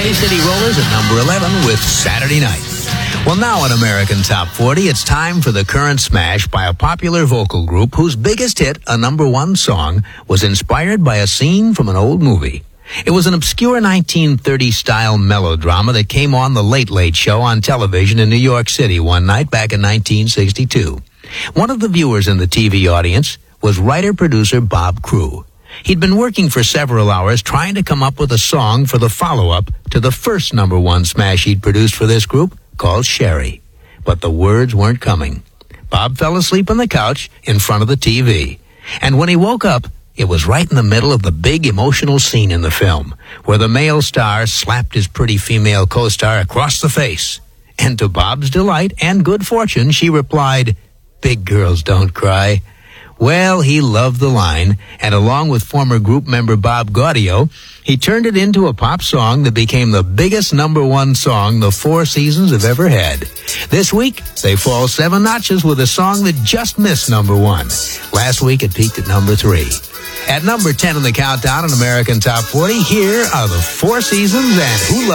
Bay City Rollers at number 11 with Saturday Night. Well, now on American Top 40, it's time for the current smash by a popular vocal group whose biggest hit, a number one song, was inspired by a scene from an old movie. It was an obscure 1930s-style melodrama that came on the Late Late Show on television in New York City one night back in 1962. One of the viewers in the TV audience was writer-producer Bob Crew. He'd been working for several hours trying to come up with a song for the follow-up to the first number one smash he'd produced for this group, called Sherry. But the words weren't coming. Bob fell asleep on the couch in front of the TV. And when he woke up, it was right in the middle of the big emotional scene in the film, where the male star slapped his pretty female co-star across the face. And to Bob's delight and good fortune, she replied, "Big girls don't cry." Well, he loved the line, and along with former group member Bob Gaudio, he turned it into a pop song that became the biggest number one song the Four Seasons have ever had. This week, they fall 7 notches with a song that just missed number one. Last week, it peaked at number 3. At number 10 in the countdown on American Top 40, here are the Four Seasons and Who Loves